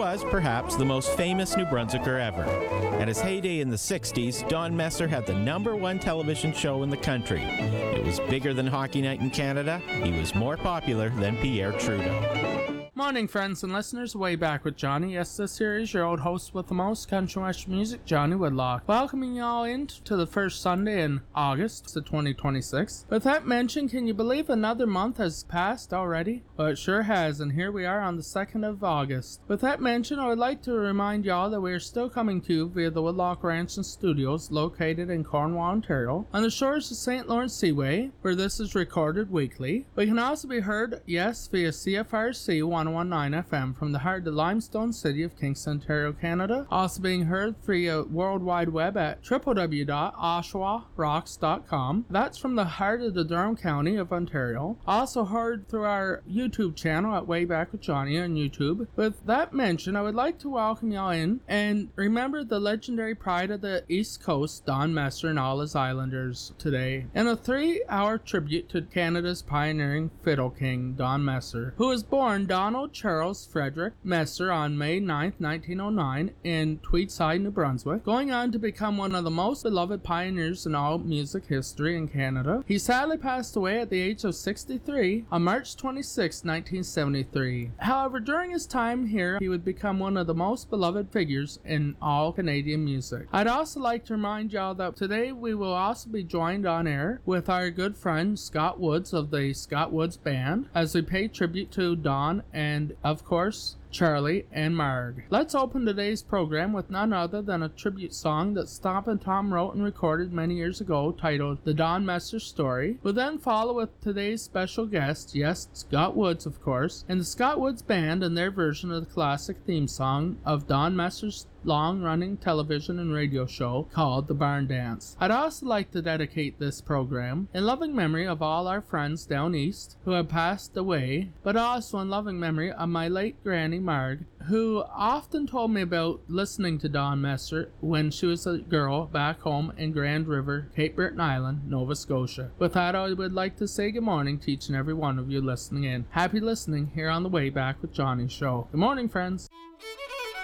was, perhaps, the most famous New Brunswicker ever. At his heyday in the 60s, Don Messer had the #1 television show in the country. It was bigger than Hockey Night in Canada. He was more popular than Pierre Trudeau. Morning, friends and listeners. Way Back with Johnny. Yes, this here is your old host with the most, country western music, Johnny Woodlock. Welcoming y'all into the first Sunday in August of 2026. With that mentioned, can you believe another month has passed already? Well, it sure has, and here we are on the 2nd of August. With that mentioned, I would like to remind y'all that we are still coming to you via the Woodlock Ranch and Studios, located in Cornwall, Ontario, on the shores of St. Lawrence Seaway, where this is recorded weekly. We can also be heard, yes, via CFRC 101.9 FM from the heart of the limestone city of Kingston, Ontario, Canada. Also being heard via World Wide Web at www.oshawarocks.com. That's from the heart of the Durham County of Ontario. Also heard through our YouTube channel at Way Back with Johnny on YouTube. With that mentioned, I would like to welcome y'all in and remember the legendary pride of the East Coast, Don Messer and all his Islanders today. In a 3-hour tribute to Canada's pioneering fiddle king, Don Messer, who was born Donald Charles Frederick Messer on May 9, 1909 in Tweedside, New Brunswick, going on to become one of the most beloved pioneers in all music history in Canada. He sadly passed away at the age of 63 on March 26, 1973. However, during his time here, he would become one of the most beloved figures in all Canadian music. I'd also like to remind y'all that today we will also be joined on air with our good friend Scott Woods of the Scott Woods Band as we pay tribute to Don and, of course, Charlie and Marg. Let's open today's program with none other than a tribute song that Stomp and Tom wrote and recorded many years ago, titled The Don Messer Story. We'll then follow with today's special guest, yes, Scott Woods, of course, and the Scott Woods Band and their version of the classic theme song of Don Messer's long-running television and radio show called The Barn Dance. I'd also like to dedicate this program in loving memory of all our friends down east who have passed away, but also in loving memory of my late granny Marg, who often told me about listening to Don Messer when she was a girl back home in Grand River, Cape Breton Island, Nova Scotia. With that, I would like to say good morning to each and every one of you listening in. Happy listening here on the Way Back with Johnny show. Good morning, friends.